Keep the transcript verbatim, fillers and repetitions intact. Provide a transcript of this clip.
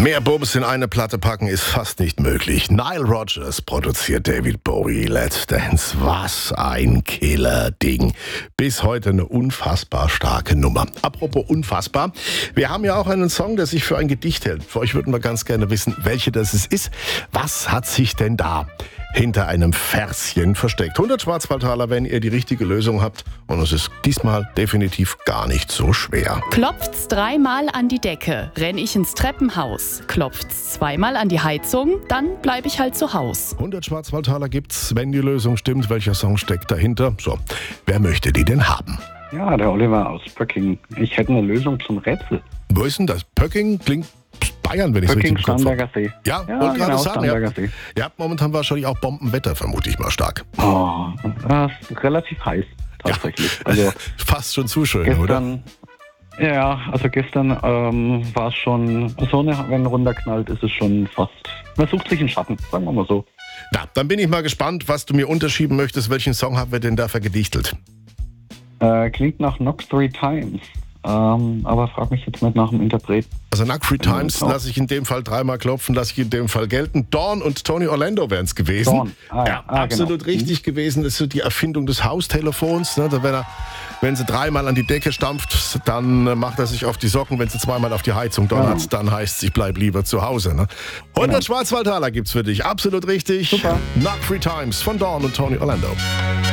Mehr Bums in eine Platte packen ist fast nicht möglich. Nile Rodgers produziert David Bowie, Let's Dance. Was ein Killer-Ding. Bis heute eine unfassbar starke Nummer. Apropos unfassbar, wir haben ja auch einen Song, der sich für ein Gedicht hält. Für euch würden wir ganz gerne wissen, welche das ist. Was hat sich denn da hinter einem Verschen versteckt? hundert Schwarzwaldtaler, wenn ihr die richtige Lösung habt. Und es ist diesmal definitiv gar nicht so schwer. Klopft's dreimal an die Decke, renn ich ins Treppenhaus. Klopft's zweimal an die Heizung, dann bleib ich halt zu Haus. hundert Schwarzwaldtaler gibt's, wenn die Lösung stimmt. Welcher Song steckt dahinter? So, wer möchte die denn haben? Ja, der Oliver aus Pöcking. Ich hätte eine Lösung zum Rätsel. Wo ist denn das? Pöcking klingt Bayern, wenn ich es richtig im Kopf habe. Starnberger See. Ja, Ja, wollte gerade genau, sagen. Ja. Starnberger See. Ihr habt momentan wahrscheinlich auch Bombenwetter, vermute ich mal stark. Oh, das ist relativ heiß, tatsächlich. Ja, Also fast schon zu schön, oder? gestern, ja, also gestern ähm, war es schon, Sonne, wenn runterknallt, ist es schon fast, man sucht sich einen Schatten, sagen wir mal so. Na, dann bin ich mal gespannt, was du mir unterschieben möchtest. Welchen Song haben wir denn da vergedichtelt? Äh, klingt nach Knock Three Times, ähm, aber frag mich jetzt nicht nach dem Interpret. Also Knock Three Times Genau. lasse ich in dem Fall dreimal klopfen, lasse ich in dem Fall gelten. Dawn und Tony Orlando wären es gewesen. Dawn. Ah, ja, ah, absolut genau. richtig gewesen. Das ist so die Erfindung des Haustelefons. Ne? Da wenn, er, wenn sie dreimal an die Decke stampft, dann äh, macht er sich auf die Socken. Wenn sie zweimal auf die Heizung donnert, Genau. dann heißt es, ich bleib lieber zu Hause. Ne? hundert Genau. Schwarzwaldtaler gibt's für dich. Absolut richtig. Super. Knock Three Times von Dawn und Tony Orlando.